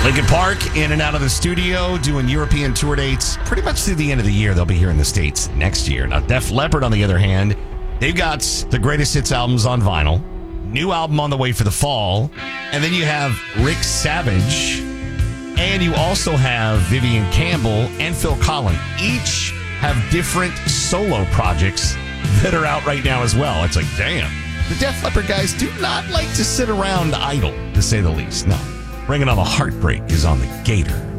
Linkin Park in and out of the studio doing European tour dates pretty much through the end of the year. They'll be here in the States next year. Now, Def Leppard, on the other hand, they've got the greatest hits albums on vinyl, new album on the way for the fall, and then you have Rick Savage, and you also have Vivian Campbell and Phil Collins. Each have different solo projects that are out right now as well. It's like, damn. The Def Leppard guys do not like to sit around idle, to say the least. No. Bringing on the Heartbreak is on the Gator.